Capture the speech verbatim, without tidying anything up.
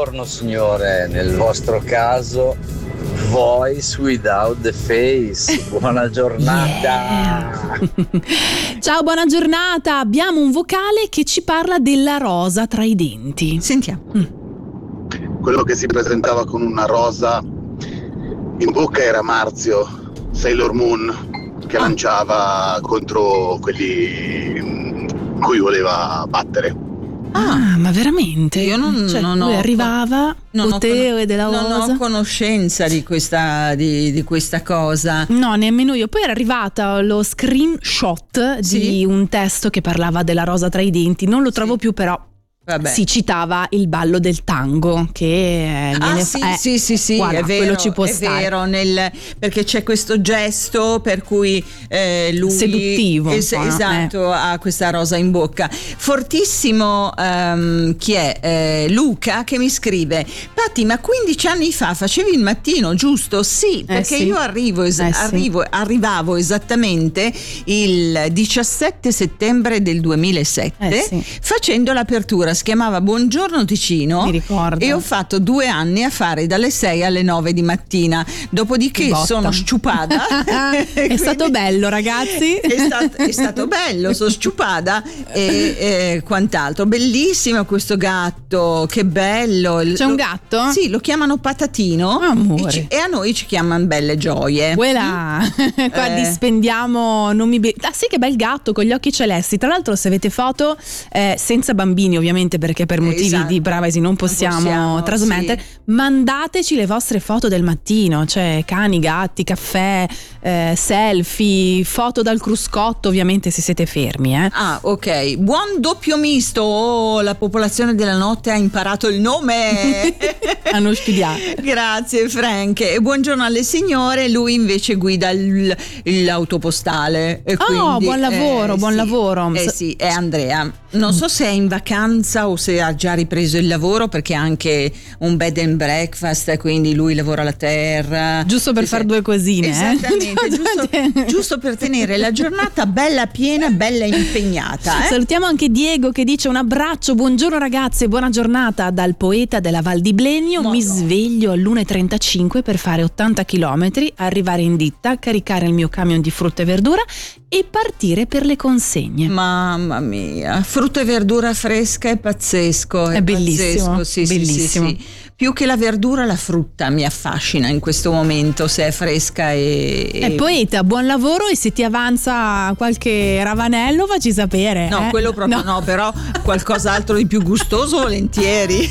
buongiorno signore, nel vostro caso Voice without the face. Buona giornata. Yeah. Ciao, buona giornata. Abbiamo un vocale che ci parla della rosa tra i denti. Sentiamo. Mm. Quello che si presentava con una rosa in bocca era Marzio, Sailor Moon, che Ah. lanciava contro quelli cui voleva battere. Ah, ma veramente? Io non, cioè, non lui ho arrivava, non ho potere con- della rosa. Non ho conoscenza di questa, di, di questa cosa. No, nemmeno io. Poi era arrivata lo screenshot Sì? di un testo che parlava della rosa tra i denti. Non lo trovo Sì. più, però Vabbè. si citava il ballo del tango che Ah viene sì, eh, sì, sì, sì, guarda, è vero, quello ci può è stare. vero, nel, perché c'è questo gesto per cui eh, lui Seduttivo, es- un po', no? esatto, ha questa rosa in bocca. Fortissimo, ehm, chi è? Eh, Luca, che mi scrive: Patti, ma quindici anni fa facevi il mattino, giusto? Sì, perché sì. io arrivo, es- Eh, sì. arrivo arrivavo esattamente il diciassette settembre del duemilasette Eh, sì. facendo l'apertura. Si chiamava Buongiorno Ticino. Mi ricordo. E ho fatto due anni a fare dalle sei alle nove di mattina. Dopodiché Botta. sono sciupada. È stato bello, ragazzi. È stato, è stato bello, sono sciupada e, e quant'altro. Bellissimo questo gatto, che bello. C'è un Lo- gatto? Sì, lo chiamano Patatino. Amore. E, ci- e a noi ci chiamano Belle Gioie. Quella qua Eh. dispendiamo nomi be- ah sì, che bel gatto con gli occhi celesti. Tra l'altro, se avete foto eh, senza bambini, ovviamente, perché per motivi Esatto. di privacy non possiamo, possiamo, trasmettere, sì. mandateci le vostre foto del mattino, cioè cani, gatti, caffè, eh, selfie, foto dal cruscotto, ovviamente se siete fermi, eh. Ah, ok. Buon doppio misto. Oh, la popolazione della notte ha imparato il nome. Hanno studiato. Grazie Frank. E buongiorno alle signore. Lui invece guida il- l'autopostale. E Oh, quindi, buon lavoro, eh, buon sì. lavoro. Eh sì, è Andrea. Non so se è in vacanza o se ha già ripreso il lavoro, perché ha anche un bed and breakfast, quindi lui lavora la terra. Giusto per Sì, fare sì. due cosine, eh. Esattamente, giusto, giusto per tenere la giornata bella piena, bella impegnata. Eh? Salutiamo anche Diego che dice: un abbraccio, buongiorno ragazze, buona giornata dal poeta della Val di Blenio. Ma Mi no. sveglio all'una e trentacinque per fare ottanta chilometri, arrivare in ditta, caricare il mio camion di frutta e verdura e partire per le consegne. Mamma mia, frutta e verdura fresca è pazzesco. È, È bellissimo, pazzesco, sì, sì, bellissimo. sì, sì. Più che la verdura, la frutta mi affascina in questo momento, se è fresca e. È poeta, buon lavoro, e se ti avanza qualche ravanello facci sapere. No, eh. quello proprio no, però qualcos'altro di più gustoso volentieri.